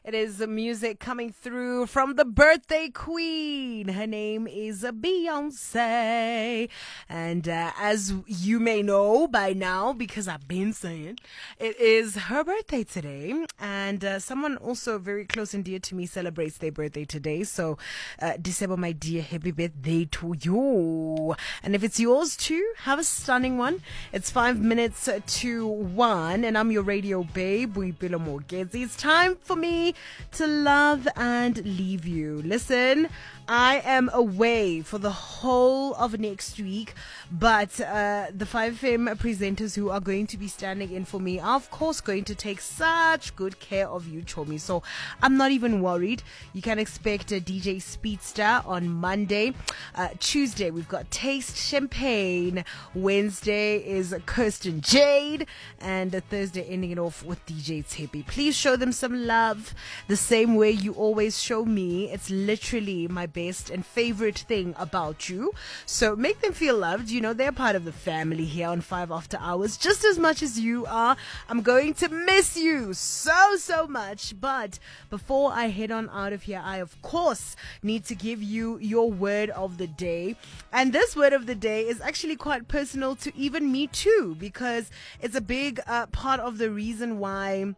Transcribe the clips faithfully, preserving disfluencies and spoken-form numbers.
It is the music coming through from the birthday queen. Her name is Beyonce. And uh, as you may know by now, because I've been saying, it is her birthday today. And uh, someone also very close and dear to me celebrates their birthday today. So, uh, December, my dear, happy birthday to you. And if it's yours too, have a stunning one. It's five minutes to one. And I'm your radio babe, Boipelo Mogezi. It's time for me to love and leave you. Listen, I am away for the whole of next week, but uh, the five F M presenters who are going to be standing in for me are of course going to take such good care of you, Chomi. So I'm not even worried. You can expect a D J Speedster on Monday. Uh, Tuesday, we've got Taste Champagne. Wednesday is Kirsten Jade. And uh, Thursday, ending it off with D J Tepi. Please show them some love the same way you always show me. It's literally my best and favorite thing about you. So make them feel loved. You know, they're part of the family here on Five After Hours just as much as you are. I'm going to miss you so, so much. But before I head on out of here, I, of course, need to give you your word of the day. And this word of the day is actually quite personal to even me too, because it's a big uh, part of the reason why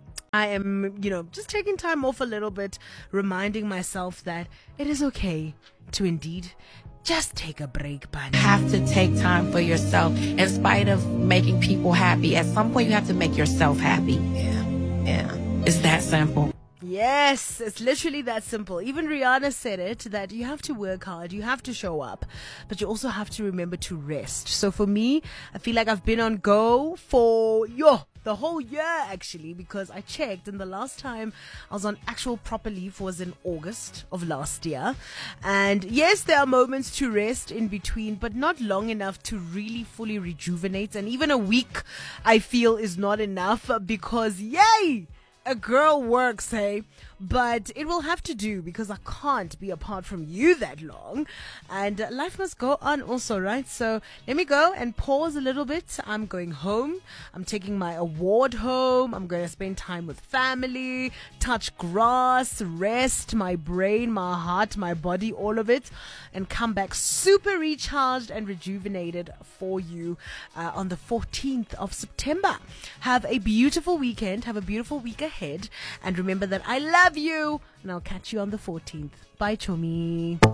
I am, you know, just taking time off a little bit, reminding myself that it is okay to indeed just take a break, but have to take time for yourself. In spite of making people happy, at some point you have to make yourself happy. Yeah, yeah. It's that simple. Yes, it's literally that simple. Even Rihanna said it, that you have to work hard, you have to show up, but you also have to remember to rest. So for me, I feel like I've been on go for, yo, the whole year actually, because I checked and the last time I was on actual proper leave was in August of last year. And yes, there are moments to rest in between, but not long enough to really fully rejuvenate. And even a week I feel is not enough, because yay! A girl works, hey, but it will have to do because I can't be apart from you that long, and uh, life must go on also, right? So let me go and pause a little bit. I'm going home. I'm taking my award home. I'm going to spend time with family, touch grass, rest my brain, my heart, my body, all of it, and come back super recharged and rejuvenated for you uh, on the fourteenth of September. Have a beautiful weekend. Have a beautiful week ahead. And remember that I love you. And I'll catch you on the fourteenth. Bye, Chomi.